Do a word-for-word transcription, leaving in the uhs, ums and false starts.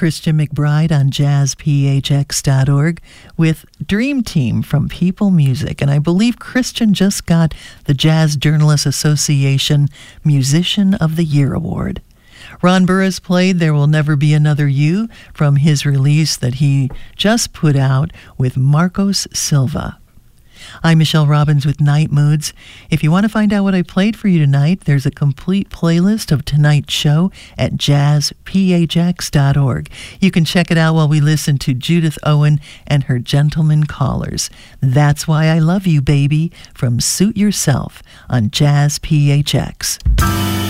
Christian McBride on jazz p h x dot org with Dream Team from People Music. And I believe Christian just got the Jazz Journalists Association Musician of the Year Award. Ron Burris played There Will Never Be Another You from his release that he just put out with Marcos Silva. I'm Michelle Robbins with Night Moods. If you want to find out what I played for you tonight, there's a complete playlist of tonight's show at jazz p h x dot org. You can check it out while we listen to Judith Owen and her Gentlemen Callers. That's Why I Love You, Baby, from Suit Yourself on Jazz P H X.